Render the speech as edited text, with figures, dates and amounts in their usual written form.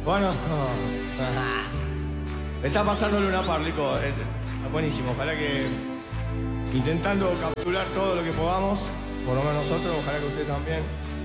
Bueno, está pasando Luna Park, Lico. Buenísimo. Ojalá que intentando capturar todo lo que podamos, por lo menos nosotros, ojalá que usted también.